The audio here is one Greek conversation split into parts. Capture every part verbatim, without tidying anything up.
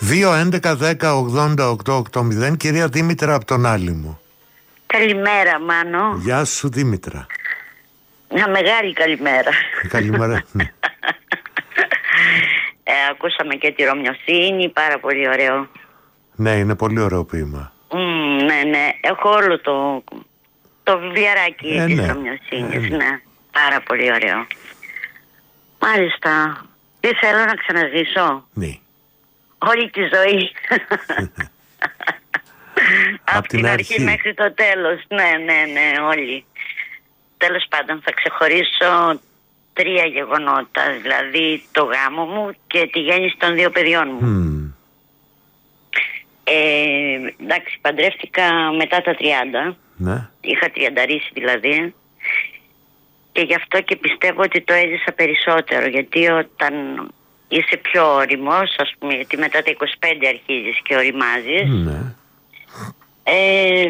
δύο έντεκα δέκα ογδόντα οκτώ ογδόντα. Κυρία Δήμητρα από τον Άλυμο. Καλημέρα, Μάνο. Γεια σου, Δήμητρα. Μια μεγάλη καλημέρα. Καλημέρα. Ναι. ε, ακούσαμε και τη Ρωμιοσύνη, πάρα πολύ ωραίο. Ναι, είναι πολύ ωραίο ποίημα. Mm, ναι, ναι. Έχω όλο το, το βιβλιαράκι ε, της ναι. Ρωμιοσύνης. Ε, ναι. Πάρα πολύ ωραίο. Μάλιστα. Τι θέλω να ξαναζήσω. Ναι. Όλη τη ζωή. Από την, την αρχή. αρχή μέχρι το τέλος. Ναι, ναι, ναι, όλοι. Τέλος πάντων θα ξεχωρίσω τρία γεγονότα. Δηλαδή το γάμο μου και τη γέννηση των δύο παιδιών μου. Mm. Ε, εντάξει, παντρεύτηκα μετά τα τριάντα. Ναι. Είχα τριανταρίσει δηλαδή. Και γι' αυτό και πιστεύω ότι το έζησα περισσότερο. Γιατί όταν είσαι πιο ωριμός, ας πούμε, γιατί μετά τα είκοσι πέντε αρχίζεις και ωριμάζεις. Ναι. Ε,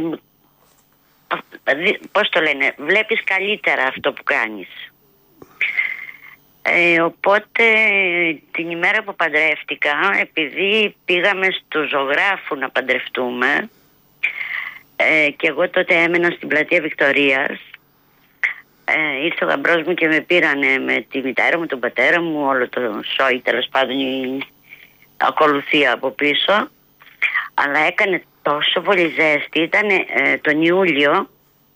πώς το λένε, βλέπεις καλύτερα αυτό που κάνεις. Ε, οπότε την ημέρα που παντρεύτηκα, επειδή πήγαμε στο ζωγράφου να παντρευτούμε, ε, και εγώ τότε έμενα στην πλατεία Βικτωρίας, ε, ήρθε ο γαμπρός μου και με πήρανε με τη μητέρα μου, τον πατέρα μου, όλο το σόι, τέλος πάντων η ακολουθία από πίσω. Αλλά έκανε τόσο πολύ ζέστη, ήταν ε, τον Ιούλιο.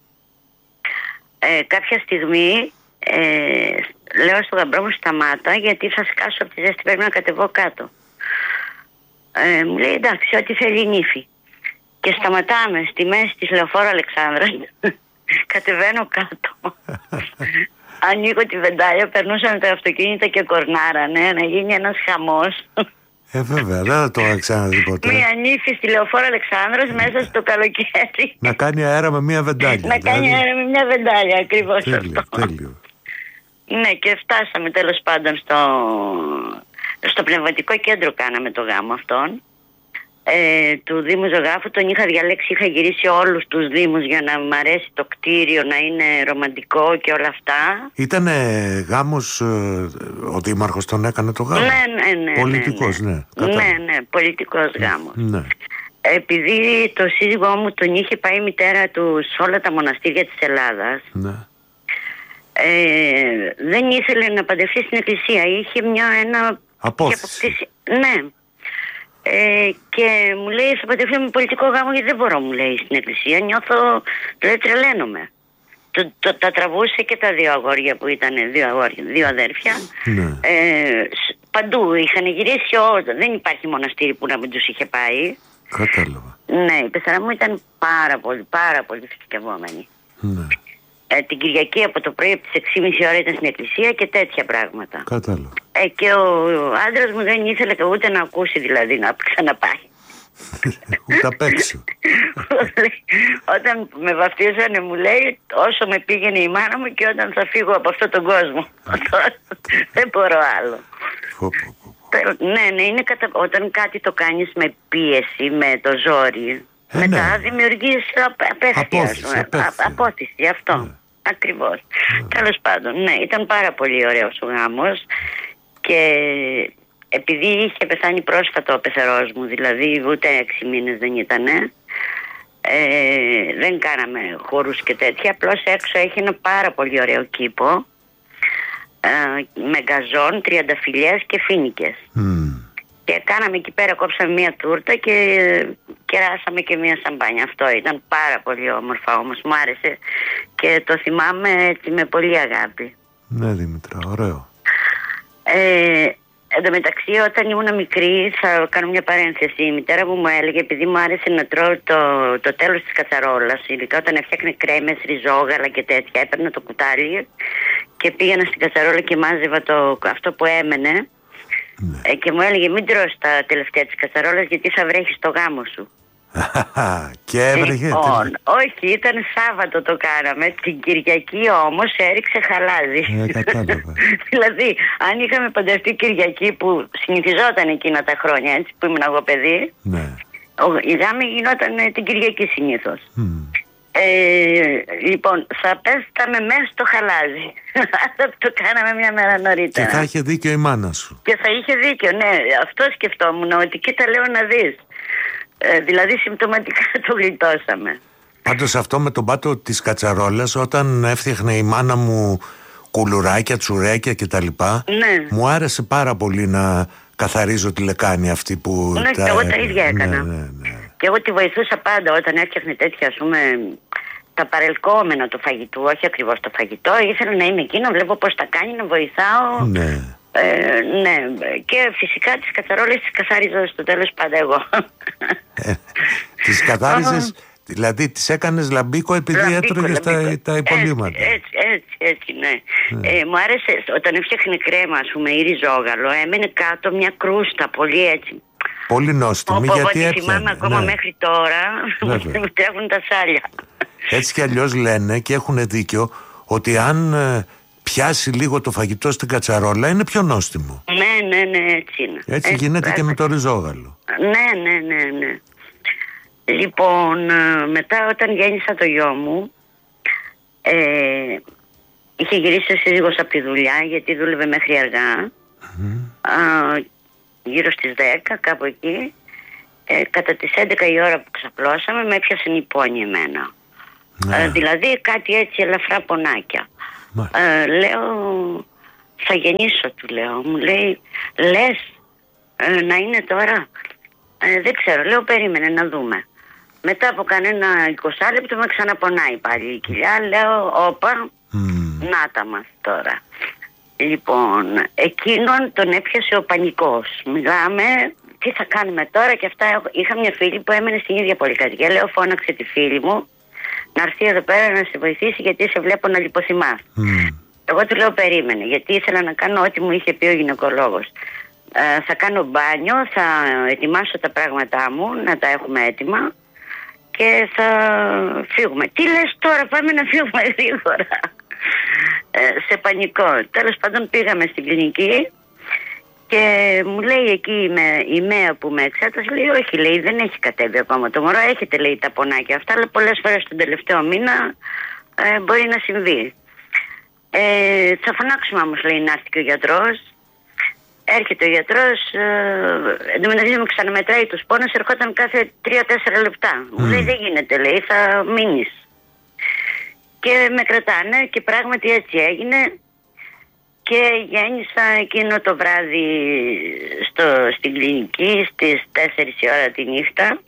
ε, κάποια στιγμή ε, λέω στον γαμπρό μου σταμάτα, γιατί θα σκάσω από τη ζέστη, πρέπει να κατεβώ κάτω. ε, μου λέει εντάξει, ό,τι θέλει η νύφη. Και σταματάμε στη μέση της Λεωφόρου Αλεξάνδρα. Κατεβαίνω κάτω. Ανοίγω τη βεντάλια, περνούσαν τα αυτοκίνητα και κορνάρανε, να γίνει ένας χαμός. Ε, βέβαια, δεν θα το είχα ξαναδεί ποτέ. Μία νύφη στη Λεωφόρο Αλεξάνδρας μέσα στο καλοκαίρι. Να κάνει αέρα με μία βεντάλια. Να κάνει αέρα με μία βεντάλια, ακριβώς τέλειο, αυτό. Τέλειο. Ναι, και φτάσαμε τέλος πάντων στο, στο πνευματικό κέντρο, κάναμε το γάμο αυτόν. Ε, του Δήμου Ζωγράφου, τον είχα διαλέξει, είχα γυρίσει όλους τους Δήμους για να μου αρέσει το κτίριο, να είναι ρομαντικό και όλα αυτά. Ήτανε γάμος, ε, ο Δήμαρχος τον έκανε το γάμο. Ναι, ναι, ναι. Πολιτικός, ναι. Ναι, ναι, ναι, ναι, πολιτικός γάμος. Ναι. Επειδή το σύζυγό μου τον είχε πάει η μητέρα του σε όλα τα μοναστήρια της Ελλάδας, ναι. ε, δεν ήθελε να παντρευτεί στην εκκλησία. Είχε μια, ένα... Απόθεση. Ναι. Ε, και μου λέει θα παντρευτεί με πολιτικό γάμο, γιατί δεν μπορώ, μου λέει, στην εκκλησία. Νιώθω, δηλαδή τρελαίνομαι. Το, το, τα τραβούσε και τα δύο αγόρια που ήταν δύο, αγόρια, δύο αδέρφια. Ναι. Ε, παντού είχαν γυρίσει όλα. Δεν υπάρχει μοναστήρι που να μην τους είχε πάει. Κατάλαβα. Ναι, η πεθαρά μου ήταν πάρα πολύ, πάρα πολύ θρησκευόμενη. Ναι. Ε, την Κυριακή από το πρωί από τις έξι και μισή ώρα ήταν στην εκκλησία και τέτοια πράγματα. Κατάλαβα. Ε, και ο, ο άντρας μου δεν ήθελε ούτε να ακούσει, δηλαδή, να ξαναπάει. Ούτε απ' έξω. Όταν με βαφτίσανε μου λέει όσο με πήγαινε η μάνα μου και όταν θα φύγω από αυτόν τον κόσμο. Δεν μπορώ άλλο. Ναι, ναι, είναι κατα... όταν κάτι το κάνεις με πίεση, με το ζόρι, ε, μετά ναι. δημιουργείς απέθεια. Απόθεση, αυτό. Ναι. Ακριβώς. Ναι. Τέλος πάντων, ναι, ήταν πάρα πολύ ωραίος ο γάμος και επειδή είχε πεθάνει πρόσφατα ο πεθερός μου, δηλαδή ούτε έξι μήνες δεν ήτανε, ε, δεν κάναμε χορούς και τέτοια, απλώς έξω έχει ένα πάρα πολύ ωραίο κήπο ε, με γκαζόν, τριανταφυλλιές και φοίνικες. Mm. Και κάναμε εκεί πέρα, κόψαμε μία τούρτα και κεράσαμε και μία σαμπάνια. Αυτό ήταν πάρα πολύ όμορφα, όμως μου άρεσε και το θυμάμαι έτσι με πολύ αγάπη. Ναι, Δήμητρα, ωραίο. Ε, Εν τω μεταξύ, όταν ήμουν μικρή, θα κάνω μια παρένθεση. Η μητέρα μου μου έλεγε, επειδή μου άρεσε να τρώω το, το τέλος της κατσαρόλας, ειδικά όταν έφτιαχνε κρέμες, ριζόγαλα και τέτοια, έπαιρνα το κουτάλι και πήγαινα στην κατσαρόλα και μάζευα το, αυτό που έμενε. Ναι. Ε, και μου έλεγε, μην τρως τα τελευταία της κατσαρόλας, γιατί θα βρέχεις το γάμο σου. Και έβρεχε. Λοιπόν, όχι, ήταν Σάββατο το κάναμε. Την Κυριακή όμως έριξε χαλάζι. Ε, κατάλαβα. Δηλαδή, αν είχαμε παντρευτεί Κυριακή που συνηθιζόταν εκείνα τα χρόνια, έτσι που ήμουν εγώ παιδί, ναι. η γάμη γινόταν την Κυριακή συνήθως. Mm. Ε, λοιπόν, θα πέφταμε μέσα στο χαλάζι. Θα το κάναμε μια μέρα νωρίτερα. Και θα είχε δίκιο η μάνα σου. Και θα είχε δίκιο, ναι. Αυτό σκεφτόμουν, ότι κοίτα λέω να δεις. Ε, δηλαδή συμπτωματικά το γλιτώσαμε. Πάντως αυτό με τον πάτο της κατσαρόλας, όταν έφτιαχνε η μάνα μου κουλουράκια, τσουρέκια κτλ. Ναι. Μου άρεσε πάρα πολύ να καθαρίζω τη λεκάνη αυτή που... Ναι, τα... και εγώ τα ίδια έκανα. Ναι, ναι, ναι. Και εγώ τη βοηθούσα πάντα όταν έφτιαχνε τέτοια, ας πούμε, τα παρελκόμενα του φαγητού, όχι ακριβώς το φαγητό. Ήθελα να είμαι εκεί, να βλέπω πώς τα κάνει, να βοηθάω. Ναι. Ε, ναι. Και φυσικά τις κατσαρόλες τις καθάριζα στο τέλος πάντα εγώ. Ε, τις καθάριζες... Δηλαδή τις έκανες λαμπίκο επειδή λαμπίκο, έτρωγες τα, τα υπολείμματα. Έτσι, έτσι, έτσι, έτσι ναι. Mm. Ε, μου άρεσε όταν έφτιαχνε κρέμα, ας πούμε, ή ριζόγαλο, έμενε κάτω μια κρούστα, πολύ έτσι. Πολύ νόστιμη, γιατί έπιανε. Εγώ τη θυμάμαι ακόμα, ναι, μέχρι τώρα, μου τρέχουν τα σάλια. Έτσι κι αλλιώς λένε, και έχουν δίκιο, ότι αν ε, πιάσει λίγο το φαγητό στην κατσαρόλα είναι πιο νόστιμο. Ναι, ναι, ναι, έτσι είναι. Έτσι, έτσι γίνεται και με το ριζόγαλο. Ναι, ναι, ναι, ναι. Λοιπόν, μετά όταν γέννησα το γιο μου, ε, είχε γυρίσει ο σύζυγος από τη δουλειά, γιατί δούλευε μέχρι αργά, mm-hmm. α, γύρω στις δέκα, κάπου εκεί. Ε, κατά τις έντεκα η ώρα που ξαπλώσαμε, με έπιασε νηπόνι εμένα. Mm. Ε, δηλαδή κάτι έτσι ελαφρά πονάκια. Mm. Ε, λέω, θα γεννήσω, του λέω. Μου λέει, λες ε, να είναι τώρα? Ε, δεν ξέρω, λέω, περίμενε να δούμε. Μετά από κανένα είκοσι λεπτό με ξαναπονάει πάλι η κοιλιά. Λέω, όπα, mm. νάτα μας τώρα. Λοιπόν, εκείνον τον έπιασε ο πανικός. Μιλάμε, τι θα κάνουμε τώρα και αυτά. Είχα μια φίλη που έμενε στην ίδια πολυκατοικία. Λέω, φώναξε τη φίλη μου να έρθει εδώ πέρα να σε βοηθήσει, γιατί σε βλέπω να λιποθυμάς. Mm. Εγώ του λέω, περίμενε, γιατί ήθελα να κάνω ό,τι μου είχε πει ο γυναικολόγος. Ε, θα κάνω μπάνιο, θα ετοιμάσω τα πράγματά μου, να τα έχουμε έτοιμα και θα φύγουμε. Τι λες τώρα, πάμε να φύγουμε γρήγορα. Ε, σε πανικό. Τέλος πάντων πήγαμε στην κλινική και μου λέει εκεί η ΜΕΑ που με εξέτασε, λέει, όχι, λέει, δεν έχει κατέβει ακόμα το μωρό, έχετε, λέει, τα πονάκια αυτά, αλλά πολλές φορές τον τελευταίο μήνα ε, μπορεί να συμβεί. Ε, θα φωνάξουμε όμως, λέει, να έρθει και ο γιατρός. Έρχεται ο γιατρός, ε, εν τω μεταξύ μου ξαναμετράει τους πόνους, ερχόταν κάθε τρία τέσσερα λεπτά. Mm. Μου λέει, δεν γίνεται, λέει, θα μείνεις. Και με κρατάνε και πράγματι έτσι έγινε. Και γέννησα εκείνο το βράδυ στο, στην κλινική στις τέσσερις η ώρα τη νύχτα.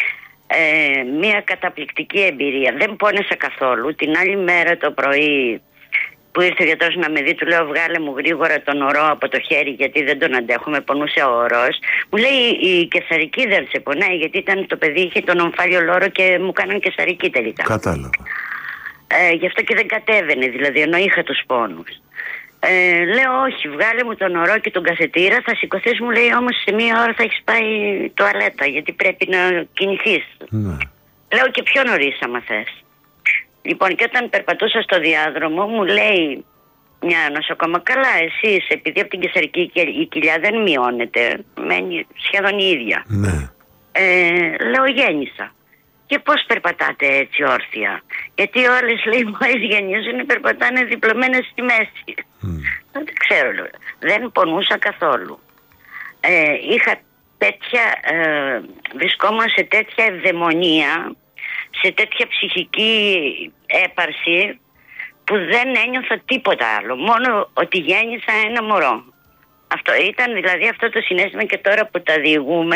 Ε, μια καταπληκτική εμπειρία. Δεν πόνεσα καθόλου. Την άλλη μέρα το πρωί που ήρθε ο γιατρός να με δει, του λέω, βγάλε μου γρήγορα τον ορό από το χέρι, γιατί δεν τον αντέχω, με πονούσε ο ορός. Μου λέει, η κεσαρική δεν σε πονάει, γιατί ήταν το παιδί, είχε τον ομφάλιο λόρο και μου κάναν κεσαρική τελικά. Κατάλαβα. Ε, γι' αυτό και δεν κατέβαινε, δηλαδή, ενώ είχα τους πόνους. Ε, λέω, όχι, βγάλε μου τον ορό και τον κασετήρα, θα σηκωθείς, μου λέει, όμως σε μία ώρα θα έχεις πάει τουαλέτα, γιατί πρέπει να κινηθείς. Ναι. Λέω, και πιο νωρίς άμα θες. Λοιπόν, και όταν περπατούσα στο διάδρομο, μου λέει μια νοσοκόμα, καλά, εσείς, επειδή από την κεσαρική η κοιλιά δεν μειώνεται, μένει σχεδόν η ίδια. Ναι. Ε, λέω, γέννησα. Και πώς περπατάτε έτσι όρθια? Γιατί όλες, λέει, μόλις γεννήσουν περπατάνε διπλωμένες στη μέση. Mm. Δεν ξέρω, λέω. Δεν πονούσα καθόλου. Ε, είχα τέτοια, ε, βρισκόμουν σε τέτοια ευδαιμονία, σε τέτοια ψυχική έπαρση, που δεν ένιωθα τίποτα άλλο. Μόνο ότι γέννησα ένα μωρό. Αυτό ήταν δηλαδή αυτό το συναίσθημα, και τώρα που τα διηγούμε,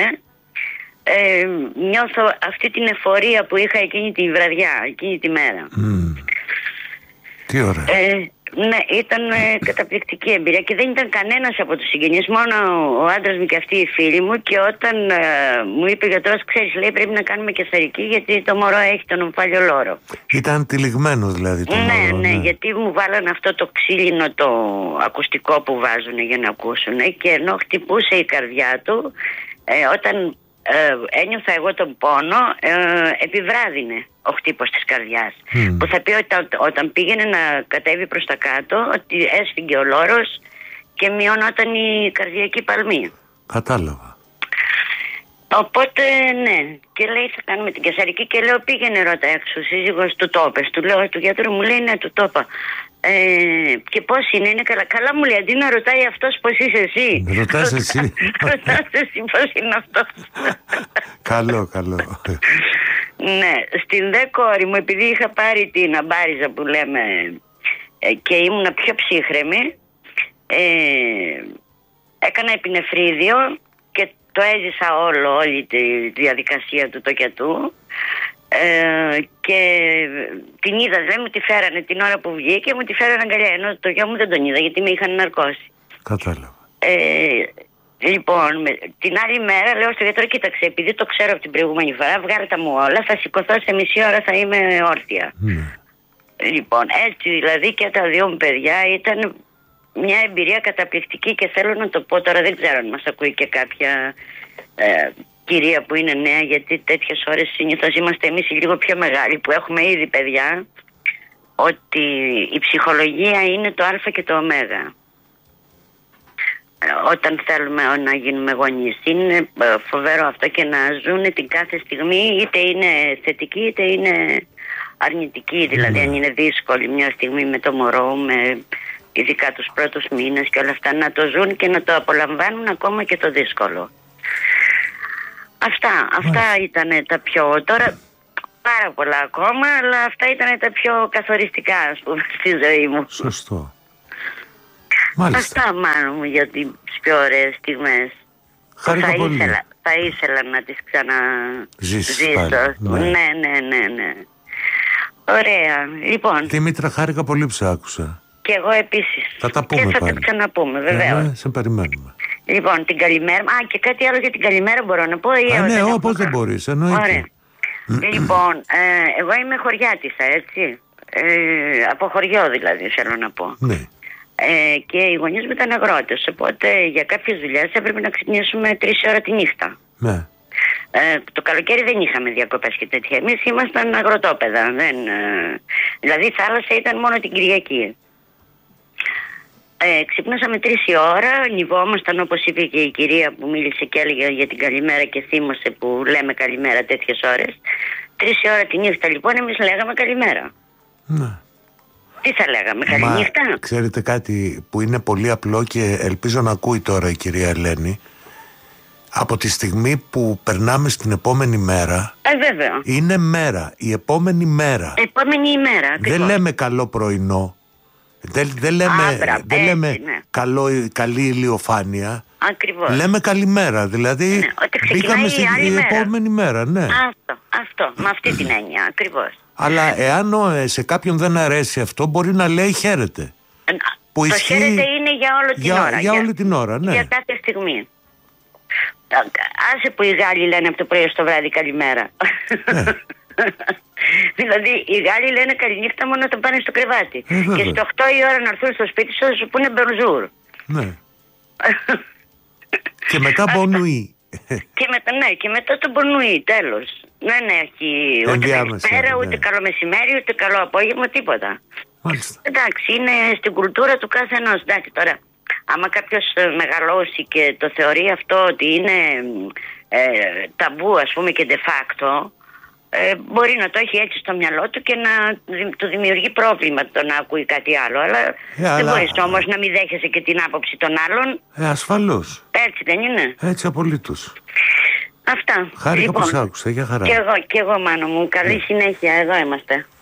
ε, νιώθω αυτή την εφορία που είχα εκείνη τη βραδιά, εκείνη τη μέρα. Mm. Τι ωραία. Ε, ναι, ήταν ε, καταπληκτική εμπειρία, και δεν ήταν κανένας από τους συγγενείς, μόνο ο άντρας μου και αυτή η φίλη μου. Και όταν ε, μου είπε ο γιατρός, ξέρεις, λέει, πρέπει να κάνουμε κεσαρική, γιατί το μωρό έχει τον ομφάλιο λόρο. Ήταν τυλιγμένο δηλαδή το ναι, μωρό. Ναι, ναι, γιατί μου βάλαν αυτό το ξύλινο το ακουστικό που βάζουν για να ακούσουν, και ενώ χτυπούσε η καρδιά του, ε, όταν ε, ένιωθα εγώ τον πόνο, ε, επιβράδυνε ο χτύπος της καρδιάς. Mm. Που θα πει ότι όταν πήγαινε να κατέβει προς τα κάτω, ότι έσφυγε ο λόρος και μειωνόταν η καρδιακή παλμή. Κατάλαβα. Οπότε ναι, και λέει θα κάνουμε την κεσαρική και λέω πήγαινε ρώτα έξω, ο σύζυγος του το είπες. Του λέω του γιατρού, μου λέει ναι του το είπα. Ε, και πώς είναι, είναι καλά. Καλά μου λέει, αντί να ρωτάει αυτός πώς είσαι εσύ. Ρωτάς εσύ. Ρωτάς εσύ πώς είναι αυτός. Καλό, καλό. Ναι, στην δε κόρη μου, επειδή είχα πάρει την αμπάριζα που λέμε και ήμουνα πιο ψύχρεμη, ε, έκανα επινεφρίδιο και το έζησα όλο, όλη τη διαδικασία του τοκιατού. Ε, και την είδα, δηλαδή μου τη φέρανε την ώρα που βγήκε και μου τη φέρανε αγκαλιά, ενώ το γιο μου δεν τον είδα γιατί με είχαν ναρκώσει. Κατάλαβα. Ε, λοιπόν, με, την άλλη μέρα λέω στο γιατρό, κοίταξε, επειδή το ξέρω από την προηγούμενη φορά, βγάλε τα μου όλα, θα σηκωθώ σε μισή ώρα, θα είμαι όρθια. Mm. Λοιπόν, έτσι δηλαδή και τα δύο μου παιδιά ήταν μια εμπειρία καταπληκτική και θέλω να το πω τώρα, δεν ξέρω αν μας ακούει και κάποια ε, κυρία που είναι νέα, γιατί τέτοιες ώρες συνήθως είμαστε εμείς λίγο πιο μεγάλοι που έχουμε ήδη παιδιά, ότι η ψυχολογία είναι το α και το ω. Όταν θέλουμε να γίνουμε γονείς, είναι φοβερό αυτό και να ζουν την κάθε στιγμή, είτε είναι θετική είτε είναι αρνητική, δηλαδή αν είναι δύσκολη μια στιγμή με το μωρό, με ειδικά τους πρώτους μήνες και όλα αυτά, να το ζουν και να το απολαμβάνουν ακόμα και το δύσκολο. Αυτά, αυτά ήταν τα πιο, τώρα πάρα πολλά ακόμα, αλλά αυτά ήταν τα πιο καθοριστικά, ας πούμε, στη ζωή μου. Σωστό. Μάλιστα. Αυτά, μάνα μου, για τις πιο ωραίες στιγμές. Χάρηκα θα πολύ. Ήθελα, θα ήθελα να τις ξαναζήσω. Ναι. ναι, ναι, ναι, ναι. Ωραία, λοιπόν. Δήμητρα, χάρηκα πολύ που σε άκουσα. Και εγώ επίσης. Θα τα πούμε και θα πάλι. τα ξαναπούμε, βεβαίως. Ναι, σε περιμένουμε. Λοιπόν, την καλημέρα. Α, και κάτι άλλο για την καλημέρα μπορώ να πω. Α, ναι, όπως δεν μπορείς, εννοείται. Ωραία. Λοιπόν, ε, εγώ είμαι χωριάτισσα, έτσι. Ε, από χωριό δηλαδή, θέλω να πω. Ναι. Ε, και οι γονείς μου ήταν αγρότες, οπότε για κάποιες δουλειές έπρεπε να ξυπνήσουμε τρεις ώρα τη νύχτα. Ναι. Ε, το καλοκαίρι δεν είχαμε διακοπές και τέτοια. Εμείς ήμασταν αγροτόπεδα. Δεν, ε, δηλαδή η θάλασσα ήταν μόνο την Κυριακή. Ε, ξυπνούσαμε τρεις η ώρα, νηβόμασταν όπως είπε και η κυρία που μίλησε και έλεγε για την καλημέρα και θύμωσε που λέμε καλημέρα τέτοιες ώρες. Τρεις η ώρα τη νύχτα λοιπόν εμείς λέγαμε καλημέρα. Ναι. Τι θα λέγαμε, καληνύχτα. Μα ξέρετε κάτι που είναι πολύ απλό και ελπίζω να ακούει τώρα η κυρία Ελένη. Από τη στιγμή που περνάμε στην επόμενη μέρα, ε, βέβαια. Είναι μέρα, η επόμενη μέρα. Επόμενη ημέρα, ακριβώς. Δεν λέμε καλό πρωινό. Δεν, δεν λέμε, Άβρα, δεν έτσι, λέμε ναι. καλό, καλή ηλιοφάνεια. Ακριβώς. Λέμε καλημέρα, δηλαδή ναι, μπήκαμε στην επόμενη μέρα, ναι. Αυτό, αυτό, με αυτή την έννοια, ακριβώς. Αλλά εάν σε κάποιον δεν αρέσει αυτό, μπορεί να λέει χαίρετε. Ε, που το ισχύει... χαίρετε είναι για όλη την για, ώρα. Για όλη την ώρα, ναι. Για κάθε στιγμή. Άσε που οι Γάλλοι λένε από το πρωί στο βράδυ καλημέρα. Ναι. Δηλαδή οι Γάλλοι λένε καληνύχτα μόνο όταν πάνε στο κρεβάτι. Ε, και στις οκτώ η ώρα να έρθουν στο σπίτι σου θα σου πούνε bonjour. Ναι. Και μετά bonnuit. Και μετά, ναι, και μετά το bonnuit, τέλος. Δεν έχει ούτε καλησπέρα, ναι. Ούτε καλό μεσημέρι, ούτε καλό απόγευμα, τίποτα. Μάλιστα. Εντάξει, είναι στην κουλτούρα του καθενός. Εντάξει, τώρα, άμα κάποιος μεγαλώσει και το θεωρεί αυτό ότι είναι ε, ταμπού, ας πούμε, και de facto, ε, μπορεί να το έχει έτσι στο μυαλό του και να του δημιουργεί πρόβλημα το να ακούει κάτι άλλο. Αλλά ε, δεν αλλά... μπορείς όμως να μην δέχεσαι και την άποψη των άλλων. Ε, ασφαλώς. Έτσι δεν είναι? Έτσι απολύτως. Αυτά. Χάρηκα λοιπόν, που σ' άκουσα, για χαρά. Και εγώ, και εγώ, μάνο μου. Καλή yeah. συνέχεια, εδώ είμαστε.